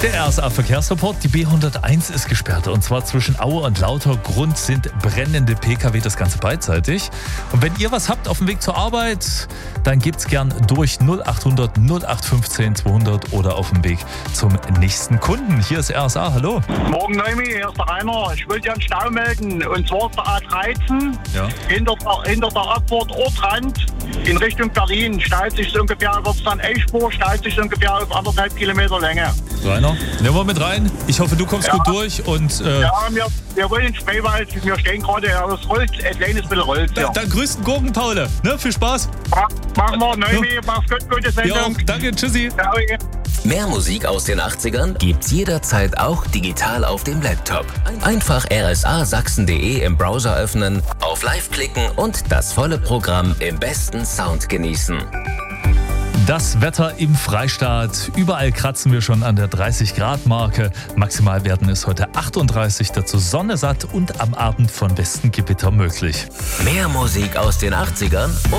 Der RSA-Verkehrsreport, die B101 ist gesperrt und zwar zwischen Aue und Lauter. Grund sind brennende Pkw, das Ganze beidseitig. Und wenn ihr was habt auf dem Weg zur Arbeit, dann gebt's gern durch 0800 0815 200 oder auf dem Weg zum nächsten Kunden. Hier ist RSA, hallo. Morgen Neumi, hier ist der Rainer. Ich wollte ja einen Stau melden und zwar ist der A13 hinter der Abfahrt Ortrand in Richtung Berlin. Staut sich so ungefähr, wird es dann Eichspur, staut sich so ungefähr auf 1,5 Kilometer Länge. Rainer, nehmen wir mit rein. Ich hoffe, du kommst gut durch. Und, ja, wir wollen in Spreewald. Wir stehen gerade, es rollt, ein kleines bisschen rollt. Ja. Dann grüß den Gurken, Paul. Ne, viel Spaß. Machen wir, Neumi, mach's gut, gute Sendung. Ja, danke, tschüssi. Ja, okay. Mehr Musik aus den 80ern gibt's jederzeit auch digital auf dem Laptop. Einfach rsasachsen.de im Browser öffnen, auf Live klicken und das volle Programm im besten Sound genießen. Das Wetter im Freistaat. Überall kratzen wir schon an der 30-Grad-Marke. Maximal werden es heute 38, dazu Sonne satt und am Abend von Westen Gewitter möglich. Mehr Musik aus den 80ern